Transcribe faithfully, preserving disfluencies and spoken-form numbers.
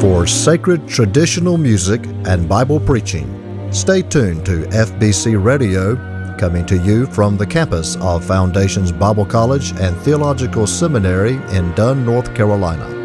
for sacred traditional music and Bible preaching. Stay tuned to F B C Radio, coming to you from the campus of Foundations Bible College and Theological Seminary in Dunn, North Carolina.